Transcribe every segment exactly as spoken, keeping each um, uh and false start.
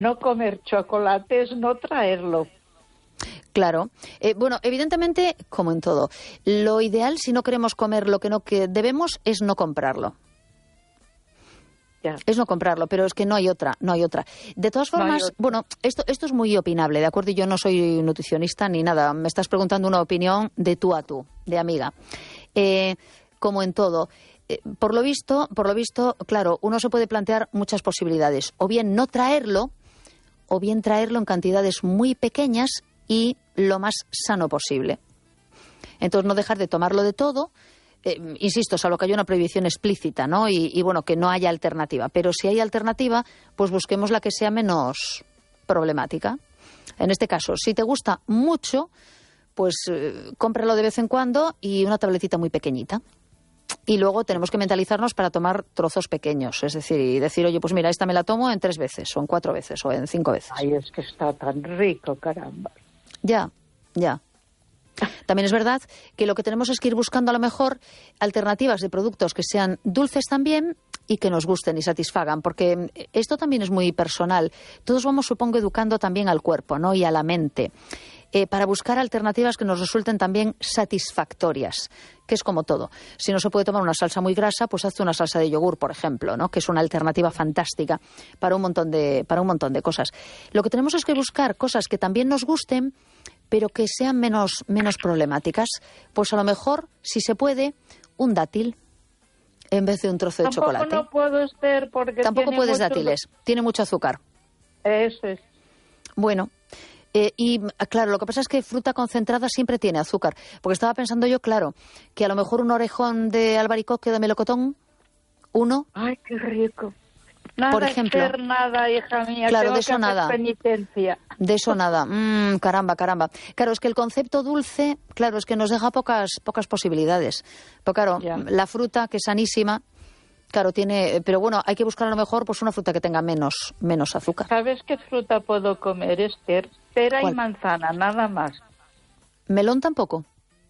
no comer chocolate es no traerlo. Claro. Eh, bueno, evidentemente, como en todo, lo ideal si no queremos comer lo que no que debemos es no comprarlo. Ya. Es no comprarlo, pero es que no hay otra, no hay otra. De todas formas, no bueno, esto, esto es muy opinable, ¿de acuerdo? Y yo no soy nutricionista ni nada. Me estás preguntando una opinión de tú a tú, de amiga. Eh, como en todo, eh, por lo visto, por lo visto, claro, uno se puede plantear muchas posibilidades. O bien no traerlo, o bien traerlo en cantidades muy pequeñas y lo más sano posible. Entonces, no dejar de tomarlo de todo. Eh, insisto, salvo que haya una prohibición explícita, ¿no? Y, y bueno, que no haya alternativa. Pero si hay alternativa, pues busquemos la que sea menos problemática. En este caso, si te gusta mucho, pues eh, cómpralo de vez en cuando y una tabletita muy pequeñita. Y luego tenemos que mentalizarnos para tomar trozos pequeños. Es decir, y decir, oye, pues mira, esta me la tomo en tres veces, o en cuatro veces, o en cinco veces. Ay, es que está tan rico, caramba. Ya, ya. También es verdad que lo que tenemos es que ir buscando a lo mejor alternativas de productos que sean dulces también y que nos gusten y satisfagan, porque esto también es muy personal. Todos vamos, supongo, educando también al cuerpo, ¿no? Y a la mente, eh, para buscar alternativas que nos resulten también satisfactorias, que es como todo. Si no se puede tomar una salsa muy grasa, pues hazte una salsa de yogur, por ejemplo, ¿no? Que es una alternativa fantástica para un montón de, para un montón de cosas. Lo que tenemos es que buscar cosas que también nos gusten, pero que sean menos, menos problemáticas. Pues a lo mejor, si se puede, un dátil en vez de un trozo de Tampoco chocolate. No puedo ser porque Tampoco tiene puedes mucho... dátiles, tiene mucho azúcar. Eso es. Bueno, eh, y claro, lo que pasa es que fruta concentrada siempre tiene azúcar. Porque estaba pensando yo, claro, que a lo mejor un orejón de albaricoque de melocotón, uno... Ay, qué rico. Nada, por ejemplo, hacer nada, hija mía. Claro, Tengo de eso que hacer nada. penitencia. De eso nada. Mm, caramba, caramba. Claro, es que el concepto dulce, claro, es que nos deja pocas pocas posibilidades. Pero claro, Ya. la fruta, que es sanísima, claro, tiene... Pero bueno, hay que buscar a lo mejor pues una fruta que tenga menos, menos azúcar. ¿Sabes qué fruta puedo comer, Esther? Pera ¿Cuál? y manzana, nada más. ¿Melón tampoco?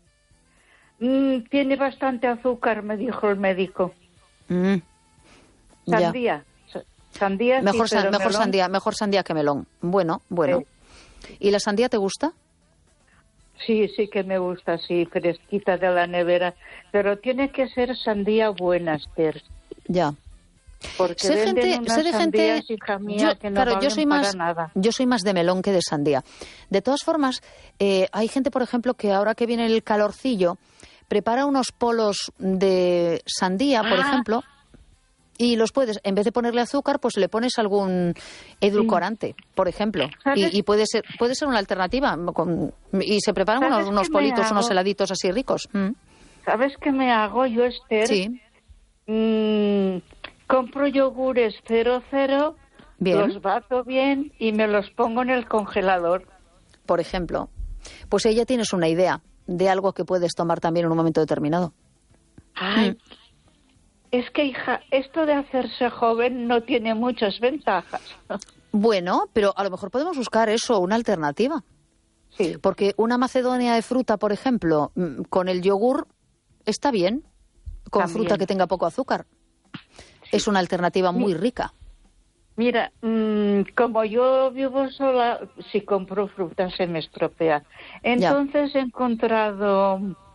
Mm, tiene bastante azúcar, me dijo el médico. Mm, ya. Sandía. Sa- Sandía Mejor, sí, san- pero mejor, melón- sandía, mejor sandía que melón. Bueno, bueno. ¿Y la sandía te gusta? Sí, sí que me gusta, sí, fresquita de la nevera. Pero tiene que ser sandía buena, Esther. Ya. Porque Sé venden gente, unas sé de gente, sandías, hija mía, yo, que no claro, valen yo soy para más, nada. yo soy más de melón que de sandía. De todas formas, eh, hay gente, por ejemplo, que ahora que viene el calorcillo, prepara unos polos de sandía, por Ah. ejemplo, y los puedes, en vez de ponerle azúcar, pues le pones algún edulcorante, por ejemplo, ¿Sabes? y, y puede ser, puede ser una alternativa, con- y se preparan ¿Sabes unos, unos qué me politos, unos hago? heladitos así ricos. Mm. ¿Sabes qué me hago yo, Esther? Sí, Mm, compro yogures cero cero, bien. los bato bien y me los pongo en el congelador. Por ejemplo, pues ahí ya tienes una idea de algo que puedes tomar también en un momento determinado. Ay, Mm. es que, hija, esto de hacerse joven no tiene muchas ventajas. Bueno, pero a lo mejor podemos buscar eso, una alternativa. Sí, Porque una macedonia de fruta, por ejemplo, mm, con el yogur está bien, con También. fruta que tenga poco azúcar. Es una alternativa muy rica. mira, mm, como yo vivo sola, si compro fruta se me estropea. Entonces he encontrado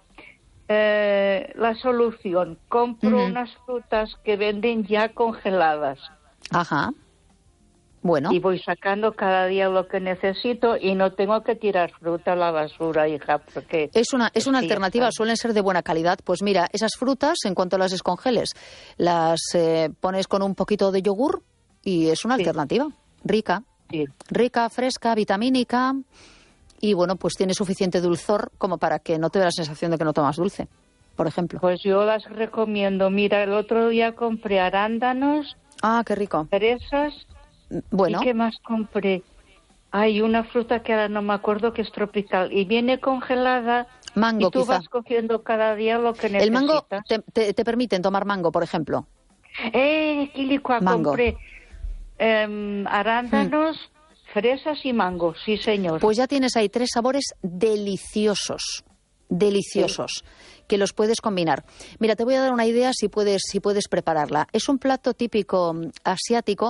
eh, la solución. Compro Ujú. unas frutas que venden ya congeladas. Ajá. Bueno, Y voy sacando cada día lo que necesito y no tengo que tirar fruta a la basura, hija, porque... es una, es una que ya alternativa, está. suelen ser de buena calidad. Pues mira, esas frutas, en cuanto las descongeles, las eh, pones con un poquito de yogur y es una Sí. alternativa rica. Sí. Rica, fresca, vitamínica y bueno, pues tiene suficiente dulzor como para que no te dé la sensación de que no tomas dulce, por ejemplo. Pues yo las recomiendo. Mira, el otro día compré arándanos, Ah, qué rico. cerezas. Bueno, ¿Y qué más compré? Hay una fruta que ahora no me acuerdo, que es tropical y viene congelada. mango y tú quizá. vas cogiendo cada día lo que necesitas. El mango te, te, te permiten tomar mango, por ejemplo. Eh, Quilicua, Mango. compré em, arándanos, fresas y mango, sí señor. Pues ya tienes ahí tres sabores deliciosos, deliciosos, que los puedes combinar. Mira, te voy a dar una idea si puedes, si puedes prepararla. Es un plato típico mm, asiático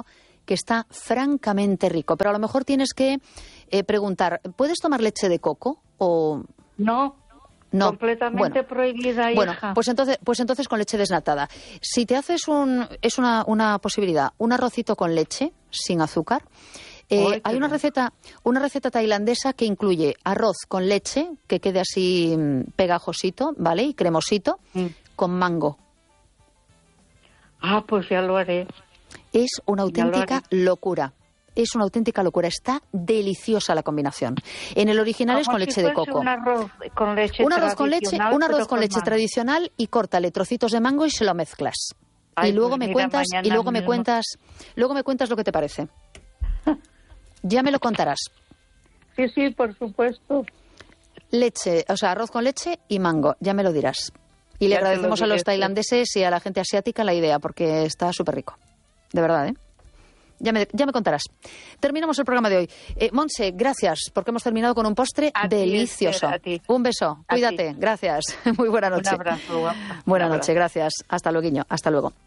que está francamente rico. Pero a lo mejor tienes que eh, preguntar, ¿puedes tomar leche de coco o...? No. No. Completamente bueno, prohibida, hija. Bueno, pues entonces, pues entonces con leche desnatada. Si te haces un, es una, una posibilidad, un arrocito con leche, sin azúcar. Eh, Ay, hay una receta, una receta tailandesa que incluye arroz con leche, que quede así pegajosito, ¿vale? Y cremosito, mm. con mango. Ah, pues ya lo haré. Es una auténtica locura. Es una auténtica locura. Está deliciosa la combinación. En el original es con leche de coco. Un arroz con leche un arroz con leche, un arroz con leche tradicional y córtale trocitos de mango y se lo mezclas. Ay, y luego pues me mira, cuentas y luego me cuentas, luego me cuentas lo que te parece. Ya me lo contarás. Sí, sí, por supuesto. Leche, o sea, arroz con leche y mango. Ya me lo dirás. Y le ya agradecemos a los tailandeses y a la gente asiática la idea porque está súper rico. De verdad, ¿eh? Ya me, ya me contarás. Terminamos el programa de hoy. Eh, Montse, gracias, porque hemos terminado con un postre a delicioso. Ti, a ti. Un beso, a cuídate, ti. Gracias. Muy buena noche. Un abrazo, guapa. Buena un noche, abrazo. Gracias. Hasta luego, Hasta luego.